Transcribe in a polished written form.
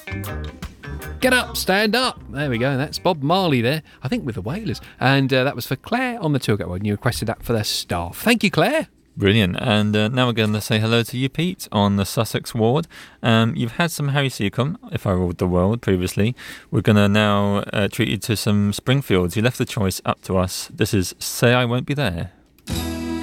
Get up, stand up. There we go. That's Bob Marley there, I think with the Wailers. And that was for Claire on the tour guide. You requested that for their staff. Thank you, Claire. Brilliant. And now we're going to say hello to you, Pete, on the Sussex ward. You've had some Harry Seacombe, If I Ruled the World, previously. We're going to now treat you to some Springfields. You left the choice up to us. This is Say I Won't Be There.